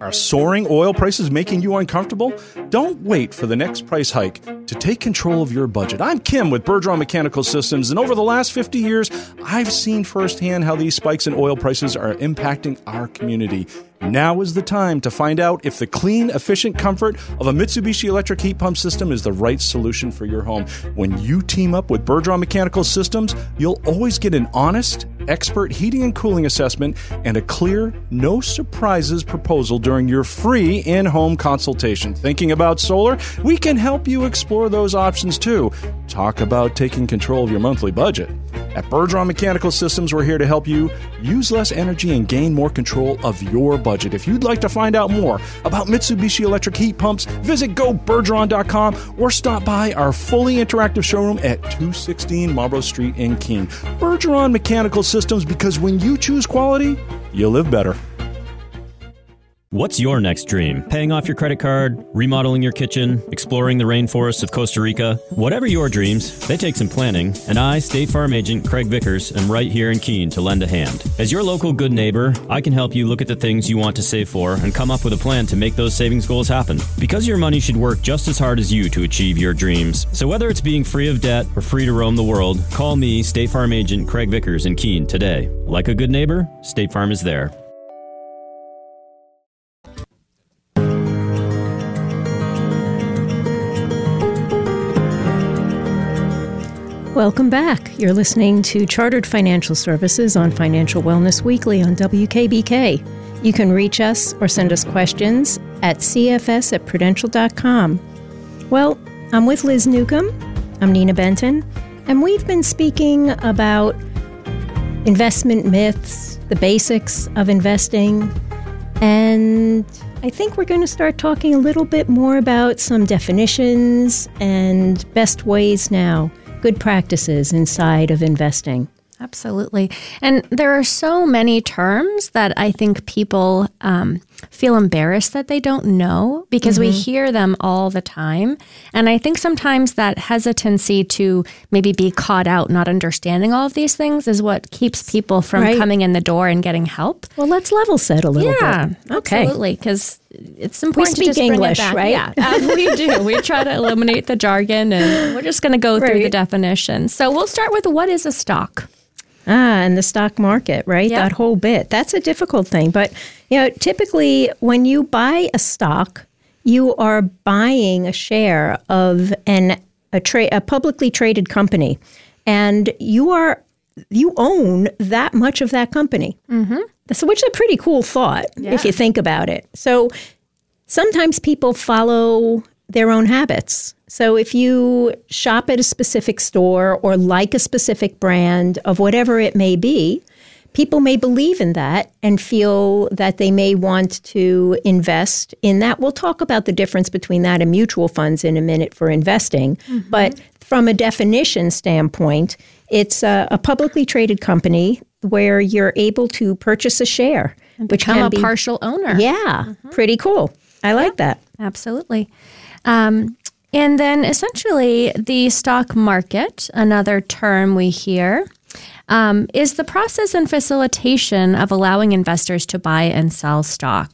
Are soaring oil prices making you uncomfortable? Don't wait for the next price hike to take control of your budget. I'm Kim with Bergeron Mechanical Systems, and over the last 50 years, I've seen firsthand how these spikes in oil prices are impacting our community. Now is the time to find out if the clean, efficient comfort of a Mitsubishi electric heat pump system is the right solution for your home. When you team up with Bergeron Mechanical Systems, you'll always get an honest, expert heating and cooling assessment and a clear, no surprises proposal during your free in-home consultation. Thinking about solar? We can help you explore those options too. Talk about taking control of your monthly budget. At Bergeron Mechanical Systems, we're here to help you use less energy and gain more control of your budget. If you'd like to find out more about Mitsubishi electric heat pumps, visit gobergeron.com or stop by our fully interactive showroom at 216 Marlborough Street in Keene. Bergeron Mechanical Systems, because when you choose quality, you live better. What's your next dream? Paying off your credit card, remodeling your kitchen, exploring the rainforests of Costa Rica? Whatever your dreams, they take some planning, and I, State Farm Agent Craig Vickers, am right here in Keene to lend a hand. As your local good neighbor, I can help you look at the things you want to save for and come up with a plan to make those savings goals happen. Because your money should work just as hard as you to achieve your dreams. So whether it's being free of debt or free to roam the world, call me, State Farm Agent Craig Vickers in Keene today. Like a good neighbor, State Farm is there. Welcome back. You're listening to Chartered Financial Services on Financial Wellness Weekly on WKBK. You can reach us or send us questions at cfs@prudential.com. Well, I'm with Liz Newcomb. I'm Nina Benton. And we've been speaking about investment myths, the basics of investing. And I think we're going to start talking a little bit more about some definitions and best ways now. Good practices inside of investing. Absolutely. And there are so many terms that I think people feel embarrassed that they don't know because we hear them all the time. And I think sometimes that hesitancy to maybe be caught out not understanding all of these things is what keeps people from coming in the door and getting help. Well, let's level set a little bit. Okay. Absolutely, because it's important to just bring English, it back. Right? Yeah, we do. We try to eliminate the jargon, and we're just going to go through the definitions. So we'll start with what is a stock? And the stock market, right? Yep. That whole bit. That's a difficult thing. But, typically when you buy a stock, you are buying a share of a publicly traded company. And you own that much of that company. So, which is a pretty cool thought if you think about it. So sometimes people follow their own habits. So if you shop at a specific store or like a specific brand of whatever it may be, people may believe in that and feel that they may want to invest in that. We'll talk about the difference between that and mutual funds in a minute for investing. But from a definition standpoint, it's a publicly traded company where you're able to purchase a share. And become a partial owner. Yeah, pretty cool. I like that. Absolutely. And then essentially the stock market, another term we hear, is the process and facilitation of allowing investors to buy and sell stock.